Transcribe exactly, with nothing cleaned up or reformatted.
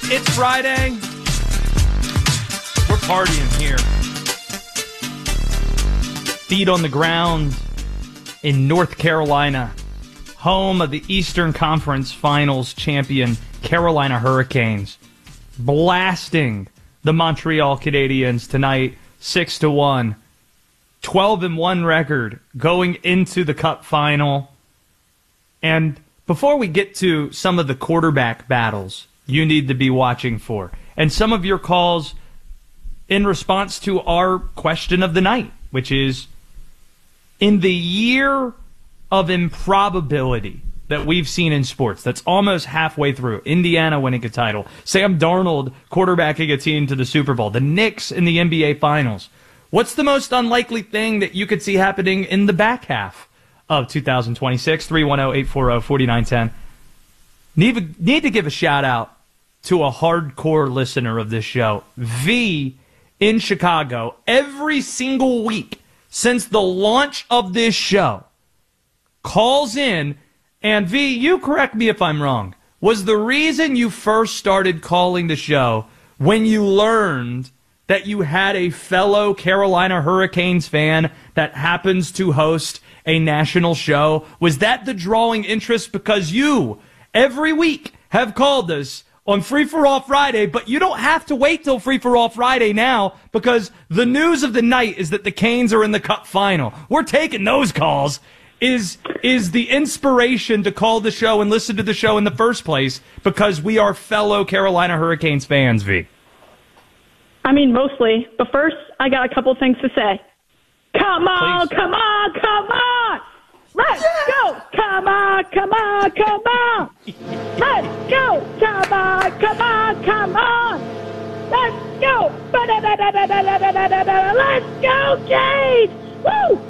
It's Friday. We're partying here. Feet on the ground in North Carolina, home of the Eastern Conference Finals champion Carolina Hurricanes, blasting the Montreal Canadiens tonight, six to one. twelve and one record going into the Cup final. And before we get to some of the quarterback battles you need to be watching for, and some of your calls in response to our question of the night, which is, in the year of improbability that we've seen in sports, that's almost halfway through, Indiana winning a title, Sam Darnold quarterbacking a team to the Super Bowl, the Knicks in the N B A Finals, what's the most unlikely thing that you could see happening in the back half of two thousand twenty-six? three one zero, eight four zero, four nine one zero. Need, need to give a shout out to a hardcore listener of this show, V in Chicago. Every single week since the launch of this show, calls in, and V, you correct me if I'm wrong, was the reason you first started calling the show when you learned that you had a fellow Carolina Hurricanes fan that happens to host a national show? Was that the drawing interest? Because you, every week, have called us on Free For All Friday, but you don't have to wait till Free For All Friday now, because the news of the night is that the Canes are in the Cup final. We're taking those calls. Is is the inspiration to call the show and listen to the show in the first place because we are fellow Carolina Hurricanes fans, V? I mean, mostly. But first, I got a couple things to say. Come on, Please. come on, come on! Let's go! Come on, come on, come on! Let's go! Come on, come on, come on! Let's go! Let's go, Canes! Woo!